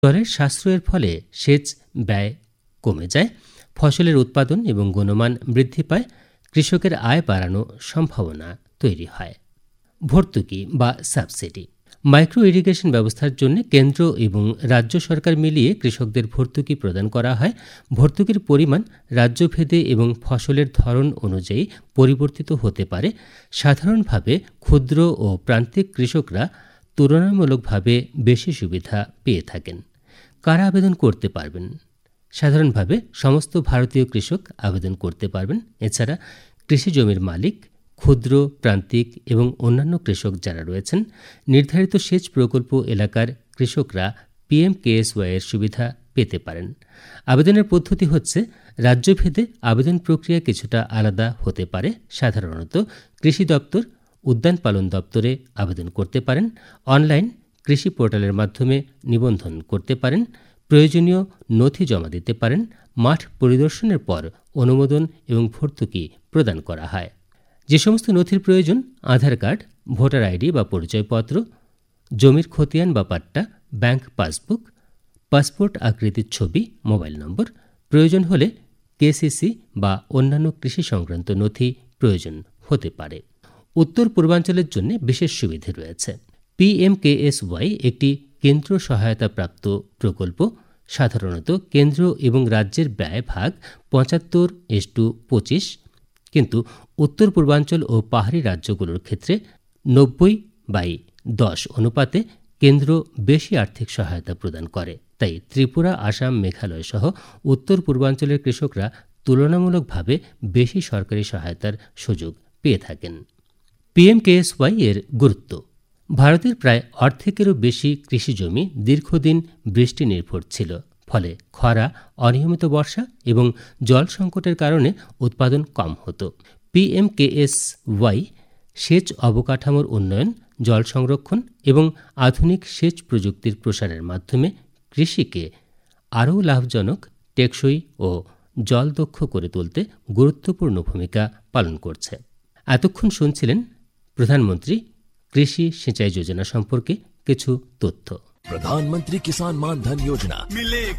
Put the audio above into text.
জলের সাশ্রয়ের ফলে সেচ ব্যয় কমে যায়, ফসলের উৎপাদন এবং গুণমান বৃদ্ধি পায়, কৃষকের আয় বাড়ানোর সম্ভাবনা তৈরি হয়। ভর্তুকি বা সাবসিডি। মাইক্রো ইরিগেশন ব্যবস্থার জন্য কেন্দ্র এবং রাজ্য সরকার মিলিয়ে কৃষকদের ভর্তুকি প্রদান করা হয়। ভর্তুকির পরিমাণ রাজ্যভেদে এবং ফসলের ধরন অনুযায়ী পরিবর্তিত হতে পারে। সাধারণভাবে ক্ষুদ্র ও প্রান্তিক কৃষকরা তুলনামূলকভাবে বেশি সুবিধা পেয়ে থাকেন। কারা আবেদন করতে পারবেন? সাধারণভাবে সমস্ত ভারতীয় কৃষক আবেদন করতে পারবেন। এছাড়া কৃষি জমির মালিক, ক্ষুদ্র, প্রান্তিক এবং অন্যান্য কৃষক যারা রয়েছেন, নির্ধারিত সেচ প্রকল্প এলাকার কৃষকরা PMKSY এর সুবিধা পেতে পারেন। আবেদনের পদ্ধতি হচ্ছে রাজ্যভেদে আবেদন প্রক্রিয়া কিছুটা আলাদা হতে পারে। সাধারণত কৃষি দপ্তর, উদ্যান পালন দপ্তরে আবেদন করতে পারেন। অনলাইন কৃষি পোর্টালের মাধ্যমে নিবন্ধন করতে পারেন। প্রয়োজনীয় নথি জমা দিতে পারেন। মাঠ পরিদর্শনের পর অনুমোদন এবং ভর্তুকি প্রদান করা হয়। যে সমস্ত নথির প্রয়োজন: আধার কার্ড, ভোটার আইডি বা পরিচয়পত্র, জমির খতিয়ান বা পাট্টা, ব্যাংক পাসবুক, পাসপোর্ট আকৃতির ছবি, মোবাইল নম্বর। প্রয়োজন হলে KCC বা অন্যান্য কৃষি সংক্রান্ত নথি প্রয়োজন হতে পারে। উত্তর পূর্বাঞ্চলের জন্য বিশেষ সুবিধে রয়েছে। PMKSY একটি কেন্দ্র সহায়তাপ্রাপ্ত প্রকল্প। সাধারণত কেন্দ্র এবং রাজ্যের ব্যয় ভাগ 75:25, কিন্তু উত্তর পূর্বাঞ্চল ও পাহাড়ি রাজ্যগুলোর ক্ষেত্রে 90:10 অনুপাতে কেন্দ্র বেশি আর্থিক সহায়তা প্রদান করে। তাই ত্রিপুরা, আসাম, মেঘালয় সহ উত্তর পূর্বাঞ্চলের কৃষকরা তুলনামূলকভাবে বেশি সরকারি সহায়তার সুযোগ পেয়ে থাকেন। PMKSY এর গুরুত্ব। ভারতের প্রায় অর্ধেকেরও বেশি কৃষি জমি দীর্ঘদিন বৃষ্টি নির্ভর ছিল। ফলে খরা, অনিয়মিত বর্ষা এবং জল সংকটের কারণে উৎপাদন কম হতো। PMKSY সেচ অবকাঠামোর উন্নয়ন, জল সংরক্ষণ এবং আধুনিক সেচ প্রযুক্তির প্রসারের মাধ্যমে কৃষিকে আরও লাভজনক, টেকসই ও জলদক্ষ করে তুলতে গুরুত্বপূর্ণ ভূমিকা পালন করছে। এতক্ষণ শুনছিলেন প্রধানমন্ত্রী কৃষি সিंचाई যোজনা সম্পর্কে কিছু তথ্য। प्रधानमंत्री किसान मान धन योजना मिले